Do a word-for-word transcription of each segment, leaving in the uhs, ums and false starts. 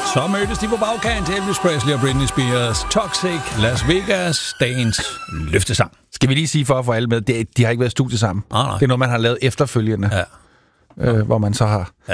Så mødtes de på bagkant. Elvis Presley og Britney Spears. Toxic, Las Vegas, dagens løftesang. Skal vi lige sige for at få alle med, det, de har ikke været i studiet sammen. Ah, nej. Det er noget, man har lavet efterfølgende, ja. øh, hvor man så har... Ja,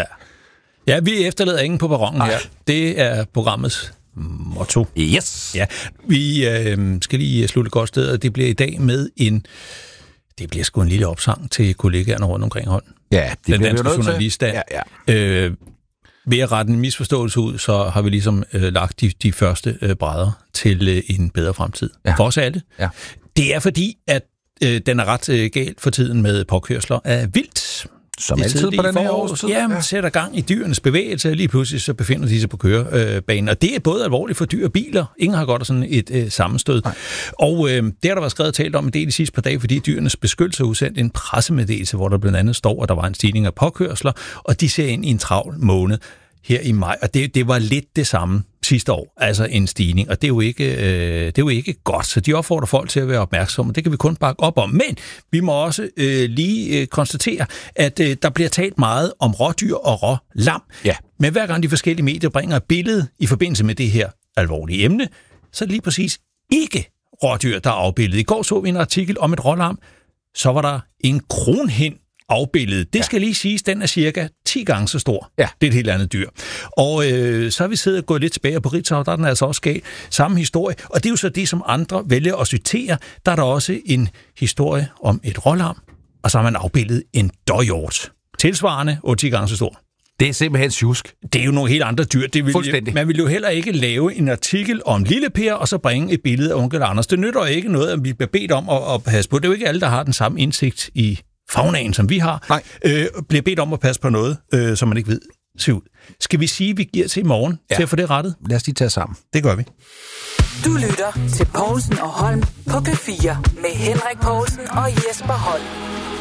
ja vi efterlader ingen på perronen her. Det er programmets motto. Yes! Ja, vi øh, skal lige slutte godt sted, og det bliver i dag med en... Det bliver sgu en lille opsang til kollegaerne rundt omkring hånden. Ja, det Den bliver danske jo nødt journalist, til. der, Ja, ja. Øh, ved at rette en misforståelse ud, så har vi ligesom øh, lagt de, de første øh, brædder til øh, en bedre fremtid. Ja. For os alle. Ja. Det er fordi, at øh, den er ret øh, galt for tiden med påkørsler af vildt. Som altid på den her årstid. Ja, man sætter gang i dyrenes bevægelse, og lige pludselig så befinder de sig på kørebanen. Og det er både alvorligt for dyr og biler. Ingen har godt af sådan et øh, sammenstød. Nej. Og øh, det har der været skrevet og talt om en del de sidste par dage, fordi dyrenes beskyttelse har udsendt en pressemeddelelse, hvor der blandt andet står, at der var en stigning af påkørsler, og de ser ind i en travl måned her i maj. Og det, det var lidt det samme sidste år, altså en stigning, og det er jo ikke, øh, det er jo ikke godt, så de opfordrer folk til at være opmærksomme, og det kan vi kun bakke op om. Men vi må også øh, lige øh, konstatere, at øh, der bliver talt meget om rådyr og rålam. Ja. Men hver gang de forskellige medier bringer et billede i forbindelse med det her alvorlige emne, så er det lige præcis ikke rådyr, der er afbildet. I går så vi en artikel om et rålam, så var der en kronhind afbilledet. Det skal lige siges, den er cirka ti gange så stor. Ja. Det er et helt andet dyr. Og øh, så har vi siddet og gået lidt tilbage på Ritzau, der er den altså også galt. Samme historie. Og det er jo så det, som andre vælger at citere. Der er der også en historie om et rålam, og så har man afbildet en dåhjort. Tilsvarende og ti gange så stor. Det er simpelthen sjusk. Det er jo nogle helt andre dyr. Det vil, Fuldstændig. Man vil jo heller ikke lave en artikel om Lille Per, og så bringe et billede af onkel Anders. Det nytter ikke noget, at vi bliver bedt om at, at passe på. Det er jo ikke alle, der har den samme indsigt i faunaen, som vi har. Nej. Øh, bliver bedt om at passe på noget, øh, som man ikke ved ser ud. Skal vi sige, at vi giver til i morgen ja. til at få det rettet? Lad os lige tage sammen. Det gør vi. Du lytter til Povlsen og Holm på P fire med Henrik Povlsen og Jesper Holm.